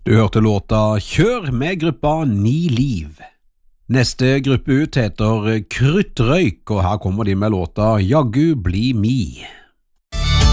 Du hørte låta Kjør med gruppa Ni Liv. Neste gruppe ut heter Kruttrøyk, og her kommer de med låta Jaggu bli mi.